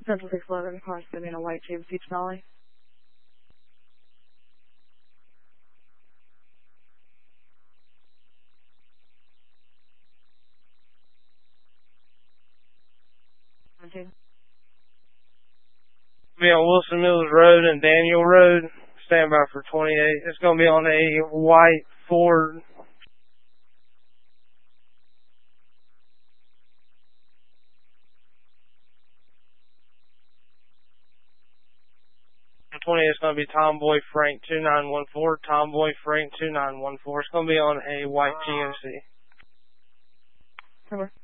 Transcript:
Central 611, cross in a white GMC Denali. Be on Wilson Mills Road and Daniel Road. Stand by for 28. It's going to be on a white Ford. 20 is going to be Tomboy Frank 2914. Tomboy Frank 2914. It's going to be on a white GMC. Over.